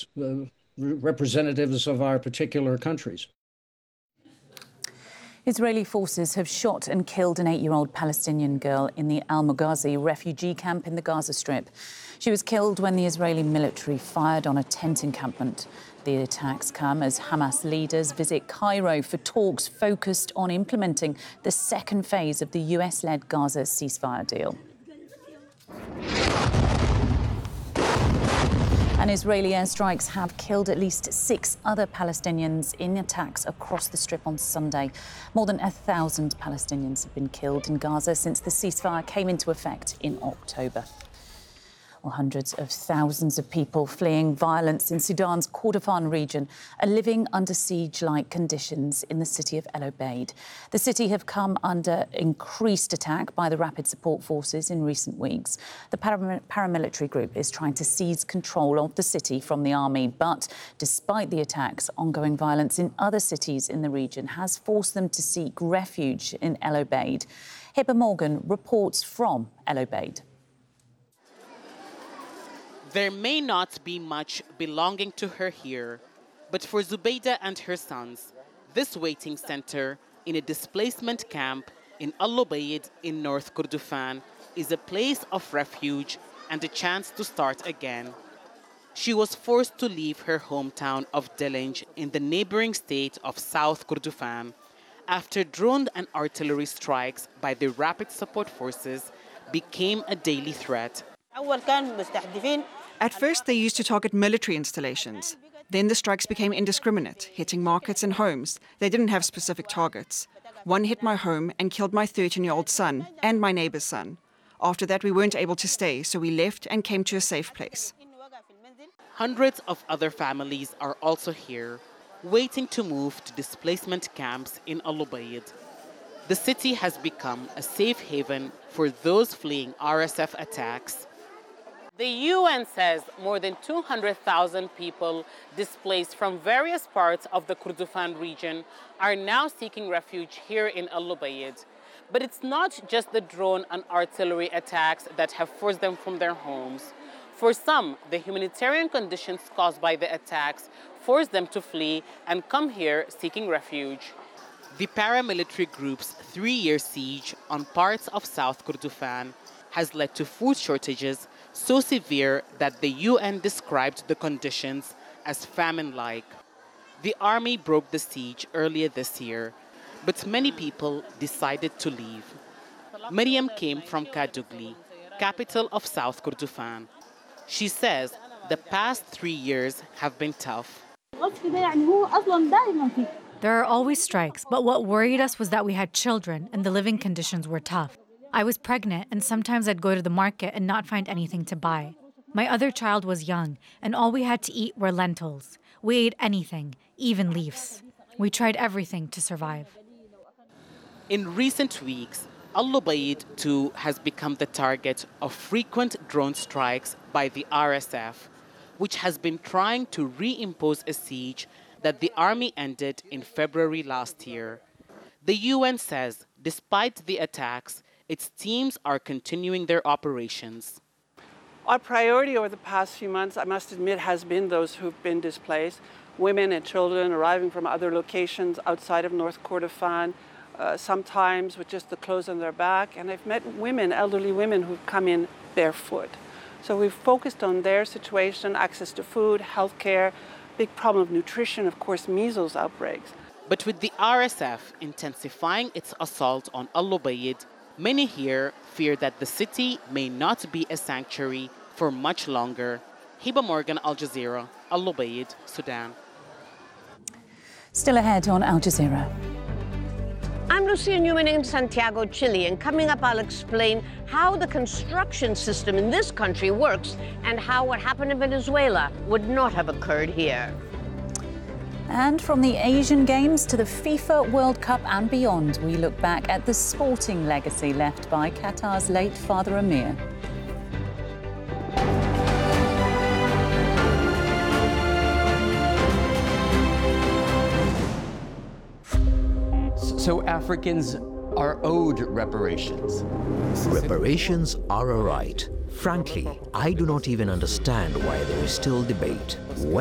as representatives of our particular countries. Israeli forces have shot and killed an 8-year-old Palestinian girl in the Al-Maghazi refugee camp in the Gaza Strip. She was killed when the Israeli military fired on a tent encampment. The attacks come as Hamas leaders visit Cairo for talks focused on implementing the second phase of the US-led Gaza ceasefire deal. And Israeli airstrikes have killed at least 6 other Palestinians in attacks across the Strip on Sunday. More than 1,000 Palestinians have been killed in Gaza since the ceasefire came into effect in October. Well, hundreds of thousands of people fleeing violence in Sudan's Kordofan region are living under siege-like conditions in the city of El Obeid. The city have come under increased attack by the Rapid Support Forces in recent weeks. The paramilitary group is trying to seize control of the city from the army, but despite the attacks, ongoing violence in other cities in the region has forced them to seek refuge in El Obeid. Hibba Morgan reports from El Obeid. There may not be much belonging to her here, but for Zubaydah and her sons, this waiting center in a displacement camp in Al Obeid in North Kordofan is a place of refuge and a chance to start again. She was forced to leave her hometown of Delenj in the neighboring state of South Kordofan after drone and artillery strikes by the Rapid Support Forces became a daily threat. At first, they used to target military installations. Then the strikes became indiscriminate, hitting markets and homes. They didn't have specific targets. One hit my home and killed my 13-year-old son and my neighbor's son. After that, we weren't able to stay, so we left and came to a safe place. Hundreds of other families are also here, waiting to move to displacement camps in Al Obeid. The city has become a safe haven for those fleeing RSF attacks. The UN says more than 200,000 people displaced from various parts of the Kordofan region are now seeking refuge here in Al Obeid. But it's not just the drone and artillery attacks that have forced them from their homes. For some, the humanitarian conditions caused by the attacks forced them to flee and come here seeking refuge. The paramilitary group's 3-year siege on parts of South Kordofan has led to food shortages so severe that the UN described the conditions as famine-like. The army broke the siege earlier this year, but many people decided to leave. Miriam came from Kadugli, capital of South Kordofan. She says the past 3 years have been tough. There are always strikes, but what worried us was that we had children and the living conditions were tough. I was pregnant, and sometimes I'd go to the market and not find anything to buy. My other child was young, and all we had to eat were lentils. We ate anything, even leaves. We tried everything to survive. In recent weeks, Al Obeid too has become the target of frequent drone strikes by the RSF, which has been trying to reimpose a siege that the army ended in February last year. The UN says, despite the attacks, its teams are continuing their operations. Our priority over the past few months, I must admit, has been those who've been displaced, women and children arriving from other locations outside of North Kordofan, sometimes with just the clothes on their back. And I've met women, elderly women, who've come in barefoot. So we've focused on their situation, access to food, healthcare, big problem of nutrition, of course, measles outbreaks. But with the RSF intensifying its assault on Al Obeid, many here fear that the city may not be a sanctuary for much longer. Hibba Morgan, Al Jazeera, Al Obeid, Sudan. Still ahead on Al Jazeera. I'm Lucia Newman in Santiago, Chile, and coming up I'll explain how the construction system in this country works and how what happened in Venezuela would not have occurred here. And from the Asian Games to the FIFA World Cup and beyond, we look back at the sporting legacy left by Qatar's late Father Amir. So Africans are owed reparations. Reparations are a right. Frankly, I do not even understand why there is still debate.